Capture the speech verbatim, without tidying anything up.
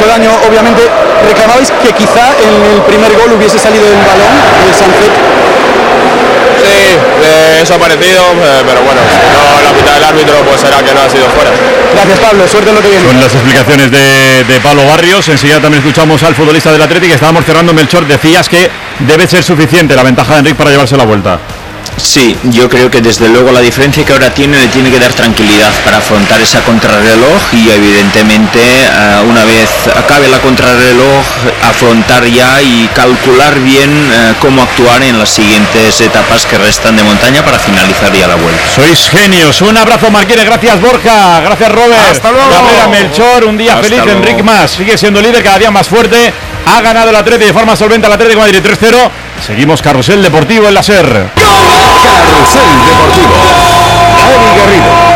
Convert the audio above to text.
mucho daño, obviamente. Reclamabais que quizá en el primer gol hubiese salido el balón del Sanzet. Sí, eh, eso ha parecido, eh, pero bueno, si no la mitad del árbitro, pues será que no ha sido fuera. Gracias, Pablo, suerte en lo que viene. Con las explicaciones de, de Pablo Barrios, enseguida también escuchamos al futbolista del Atlético. Estábamos cerrando, Melchor, decías que debe ser suficiente la ventaja de Enric para llevarse la vuelta. Sí, yo creo que desde luego la diferencia que ahora tiene le tiene que dar tranquilidad para afrontar esa contrarreloj y evidentemente uh, una vez acabe la contrarreloj afrontar ya y calcular bien uh, cómo actuar en las siguientes etapas que restan de montaña para finalizar ya la vuelta. Sois genios, un abrazo Marquines, gracias Borja, gracias Robert, hasta luego. Cabrera, Melchor, un día Hasta feliz, luego. Enric más, sigue siendo líder, cada día más fuerte, ha ganado el Atlético de forma solvente al Atlético de Madrid tres cero, seguimos Carrusel Deportivo en la SER. Carrusel Deportivo. Eddie Garrido.